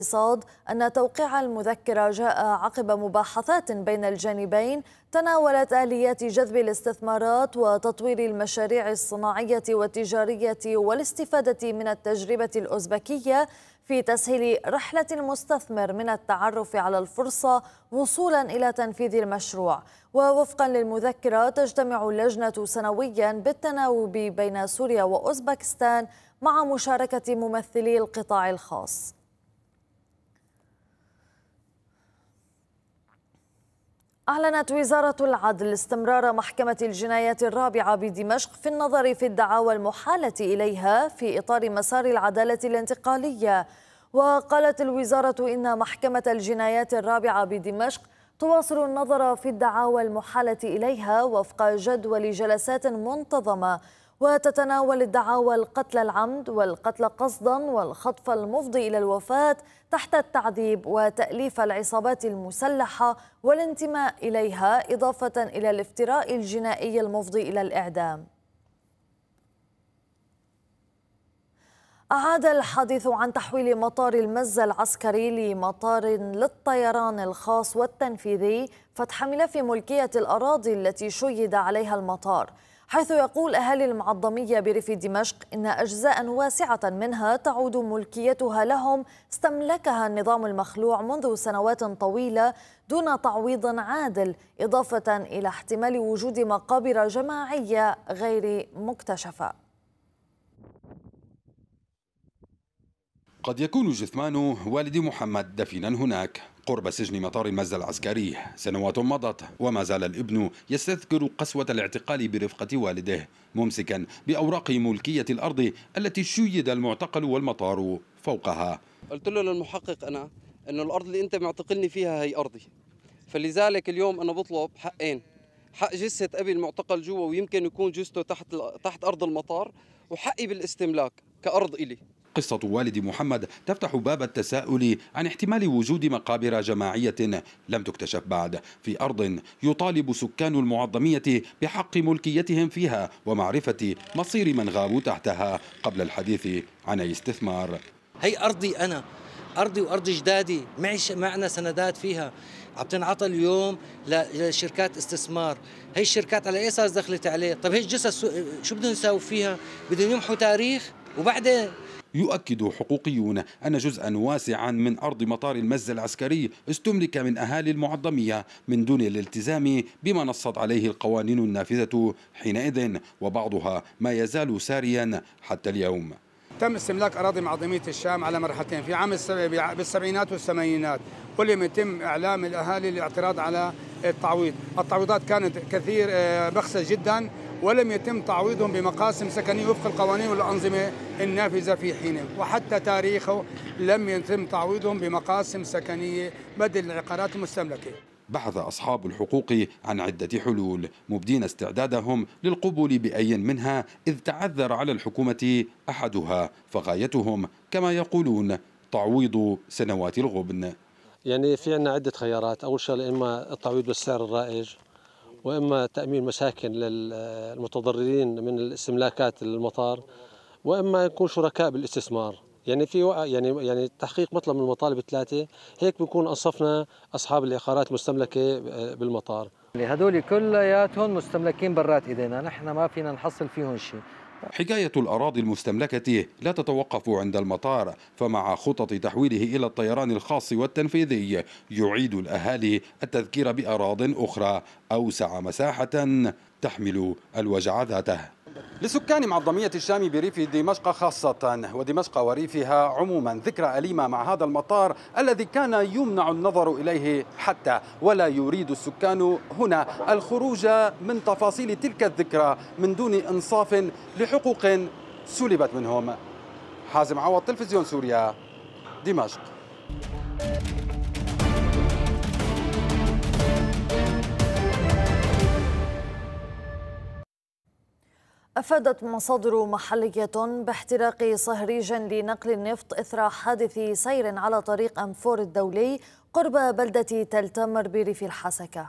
الاقتصاد أن توقيع المذكرة جاء عقب مباحثات بين الجانبين تناولت آليات جذب الاستثمارات وتطوير المشاريع الصناعية والتجارية والاستفادة من التجربة الأوزبكية في تسهيل رحلة المستثمر من التعرف على الفرصة وصولا إلى تنفيذ المشروع. ووفقا للمذكرة تجتمع اللجنة سنويا بالتناوب بين سوريا وأوزبكستان مع مشاركة ممثلي القطاع الخاص. أعلنت وزارة العدل استمرار محكمة الجنايات الرابعة بدمشق في النظر في الدعاوى المحالة إليها في إطار مسار العدالة الانتقالية. وقالت الوزارة إن محكمة الجنايات الرابعة بدمشق تواصل النظر في الدعاوى المحالة إليها وفق جدول جلسات منتظمة، وتتناول الدعاوى القتل العمد والقتل قصدا والخطف المفضي إلى الوفاة تحت التعذيب وتأليف العصابات المسلحة والانتماء إليها، إضافة إلى الافتراء الجنائي المفضي إلى الإعدام. أعاد الحديث عن تحويل مطار المزة العسكري لمطار للطيران الخاص والتنفيذي فتح ملف ملكية الأراضي التي شيد عليها المطار، حيث يقول أهالي المعظمية بريف دمشق إن أجزاء واسعة منها تعود ملكيتها لهم استملكها النظام المخلوع منذ سنوات طويلة دون تعويض عادل، إضافة إلى احتمال وجود مقابر جماعية غير مكتشفة. قد يكون جثمان والد محمد دفينا هناك قرب سجن مطار المزة العسكري. سنوات مضت وما زال الابن يستذكر قسوة الاعتقال برفقة والده ممسكا بأوراق ملكية الأرض التي شيد المعتقل والمطار فوقها. قلت له للمحقق أنا أنه الأرض اللي أنت معتقلني فيها هي أرضي، فلذلك اليوم أنا بطلب حقين: حق جثة أبي المعتقل جوا ويمكن يكون جثته تحت أرض المطار، وحقي بالاستملاك كأرض إلي. قصة والد محمد تفتح باب التساؤل عن احتمال وجود مقابر جماعية لم تكتشف بعد في أرض يطالب سكان المعظمية بحق ملكيتهم فيها ومعرفة مصير من غابوا تحتها قبل الحديث عن أي استثمار. هي أرضي أنا، أرضي وأرض جدادي، معنا سندات فيها عم تنعطى اليوم لشركات استثمار. هي الشركات على أي أساس دخلت عليه؟ طيب هي الجثث شو بدهم يساووا فيها؟ بدهم يمحوا تاريخ وبعدين. يؤكد حقوقيون أن جزءا واسعا من أرض مطار المزة العسكري استملك من أهالي المعظمية من دون الالتزام بما نصت عليه القوانين النافذة حينئذ، وبعضها ما يزال ساريا حتى اليوم. تم استملاك أراضي معظمية الشام على مرحلتين، في عام بالسبعينات والثمانينات، ولم يتم إعلام الأهالي الاعتراض على التعويض. التعويضات كانت كثير بخسة جدا، ولم يتم تعويضهم بمقاسم سكنية وفق القوانين والأنظمة النافذة في حينه، وحتى تاريخه لم يتم تعويضهم بمقاسم سكنية بدل العقارات المستملكة. بحث أصحاب الحقوق عن عدة حلول مبدين استعدادهم للقبول بأي منها إذ تعذر على الحكومة أحدها، فغايتهم كما يقولون تعويض سنوات الغبن. يعني في عندنا عدة خيارات: أول شيء إما التعويض بالسعر الرائج، وإما تأمين مساكن للمتضررين من الاستملاكات المطار، وإما يكون شركاء بالاستثمار. يعني في يعني تحقيق مطلب من المطالب الثلاثة، هيك بنكون أنصفنا أصحاب العقارات المستملكة بالمطار. هذول كلياتهم مستملكين برات إيدينا، نحن ما فينا نحصل فيهم شيء. حكاية الأراضي المستملكة لا تتوقف عند المطار، فمع خطط تحويله إلى الطيران الخاص والتنفيذي يعيد الأهالي التذكير بأراض أخرى أوسع مساحة تحمل الوجع ذاته. لسكان معظمية الشام بريف دمشق خاصة ودمشق وريفها عموما ذكرى أليمة مع هذا المطار الذي كان يمنع النظر إليه حتى، ولا يريد السكان هنا الخروج من تفاصيل تلك الذكرى من دون إنصاف لحقوق سلبت منهم. حازم عوض، تلفزيون سوريا، دمشق. أفادت مصادر محلية باحتراق صهريج لنقل النفط إثر حادث سير على طريق أنفور الدولي قرب بلدة تل تمر بريف الحسكة.